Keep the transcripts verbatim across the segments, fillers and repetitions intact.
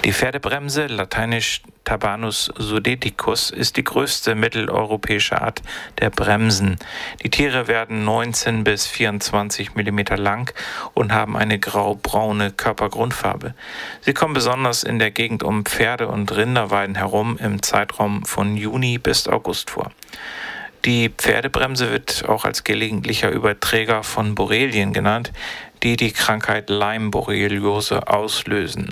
Die Pferdebremse, lateinisch Tabanus sudeticus, ist die größte mitteleuropäische Art der Bremsen. Die Tiere werden neunzehn bis vierundzwanzig Millimeter lang und haben eine grau-braune Körpergrundfarbe. Sie kommen besonders in der Gegend um Pferde- und Rinderweiden herum im Zeitraum von Juni bis August vor. Die Pferdebremse wird auch als gelegentlicher Überträger von Borrelien genannt, die die Krankheit Lyme-Borreliose auslösen.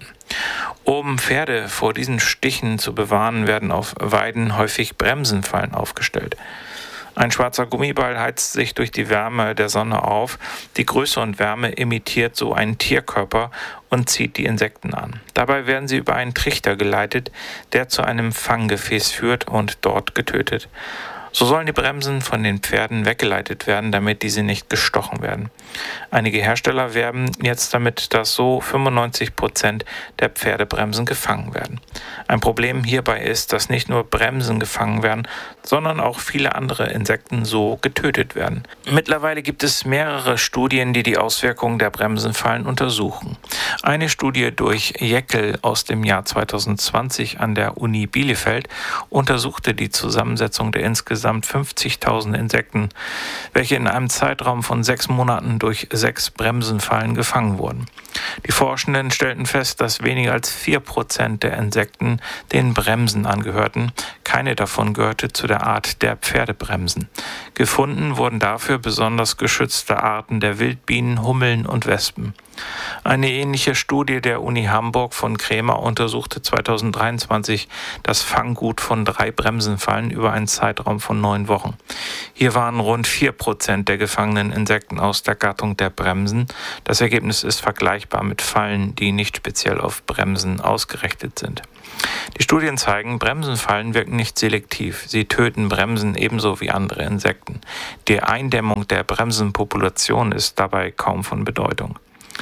Um Pferde vor diesen Stichen zu bewahren, werden auf Weiden häufig Bremsenfallen aufgestellt. Ein schwarzer Gummiball heizt sich durch die Wärme der Sonne auf. Die Größe und Wärme imitiert so einen Tierkörper und zieht die Insekten an. Dabei werden sie über einen Trichter geleitet, der zu einem Fanggefäß führt und dort getötet. So sollen die Bremsen von den Pferden weggeleitet werden, damit diese nicht gestochen werden. Einige Hersteller werben jetzt damit, dass so fünfundneunzig Prozent der Pferdebremsen gefangen werden. Ein Problem hierbei ist, dass nicht nur Bremsen gefangen werden, sondern auch viele andere Insekten so getötet werden. Mittlerweile gibt es mehrere Studien, die die Auswirkungen der Bremsenfallen untersuchen. Eine Studie durch Jäckel aus dem Jahr zweitausendzwanzig an der Uni Bielefeld untersuchte die Zusammensetzung der insgesamt fünfzigtausend Insekten, welche in einem Zeitraum von sechs Monaten durch sechs Bremsenfallen gefangen wurden. Die Forschenden stellten fest, dass weniger als vier Prozent der Insekten den Bremsen angehörten. Keine davon gehörte zu der Art der Pferdebremsen. Gefunden wurden dafür besonders geschützte Arten der Wildbienen, Hummeln und Wespen. Eine ähnliche Studie der Uni Hamburg von Krämer untersuchte zweitausenddreiundzwanzig das Fanggut von drei Bremsenfallen über einen Zeitraum von neun Wochen. Hier waren rund vier Prozent der gefangenen Insekten aus der Gattung der Bremsen. Das Ergebnis ist vergleichbar mit Fallen, die nicht speziell auf Bremsen ausgerichtet sind. Die Studien zeigen, Bremsenfallen wirken nicht selektiv. Sie töten Bremsen ebenso wie andere Insekten. Die Eindämmung der Bremsenpopulation ist dabei kaum von Bedeutung.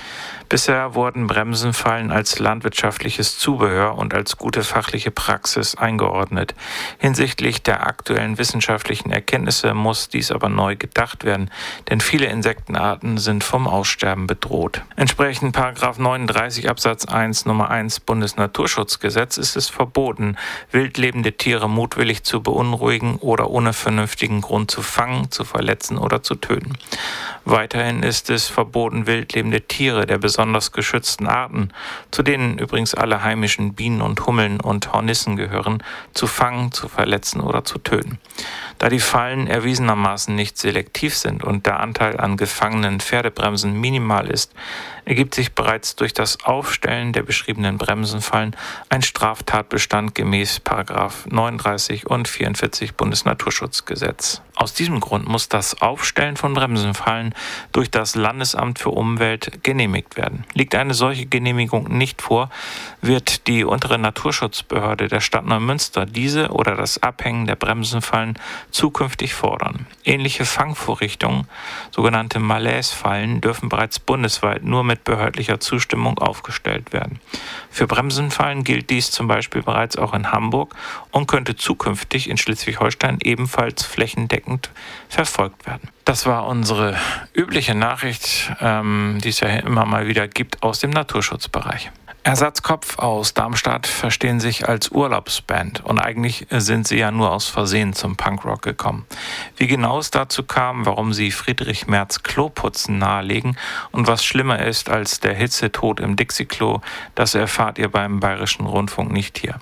Bisher wurden Bremsenfallen als landwirtschaftliches Zubehör und als gute fachliche Praxis eingeordnet. Hinsichtlich der aktuellen wissenschaftlichen Erkenntnisse muss dies aber neu gedacht werden, denn viele Insektenarten sind vom Aussterben bedroht. Entsprechend Paragraph neununddreißig Absatz eins Nummer eins Bundesnaturschutzgesetz ist es verboten, wildlebende Tiere mutwillig zu beunruhigen oder ohne vernünftigen Grund zu fangen, zu verletzen oder zu töten. Weiterhin ist es verboten, wildlebende Tiere der besonders geschützten Arten, zu denen übrigens alle heimischen Bienen und Hummeln und Hornissen gehören, zu fangen, zu verletzen oder zu töten. Da die Fallen erwiesenermaßen nicht selektiv sind und der Anteil an gefangenen Pferdebremsen minimal ist, ergibt sich bereits durch das Aufstellen der beschriebenen Bremsenfallen ein Straftatbestand gemäß Paragraph neununddreißig und vierundvierzig Bundesnaturschutzgesetz. Aus diesem Grund muss das Aufstellen von Bremsenfallen durch das Landesamt für Umwelt genehmigt werden. Liegt eine solche Genehmigung nicht vor, wird die untere Naturschutzbehörde der Stadt Neumünster diese oder das Abhängen der Bremsenfallen zukünftig fordern. Ähnliche Fangvorrichtungen, sogenannte Malaise-Fallen, dürfen bereits bundesweit nur mit behördlicher Zustimmung aufgestellt werden. Für Bremsenfallen gilt dies zum Beispiel bereits auch in Hamburg und könnte zukünftig in Schleswig-Holstein ebenfalls flächendeckend verfolgt werden. Das war unsere übliche Nachricht, ähm, die es ja immer mal wieder gibt aus dem Naturschutzbereich. Ersatzkopf aus Darmstadt verstehen sich als Urlaubsband und eigentlich sind sie ja nur aus Versehen zum Punkrock gekommen. Wie genau es dazu kam, warum sie Friedrich Merz Kloputzen nahelegen und was schlimmer ist als der Hitzetod im Dixie-Klo, das erfahrt ihr beim Bayerischen Rundfunk nicht hier.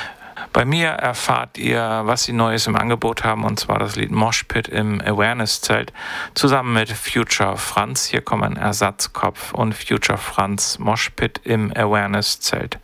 Bei mir erfahrt ihr, was sie Neues im Angebot haben, und zwar das Lied Moshpit im Awareness-Zelt zusammen mit Future Franz. Hier kommen Ersatzkopf und Future Franz, Moshpit im Awareness-Zelt.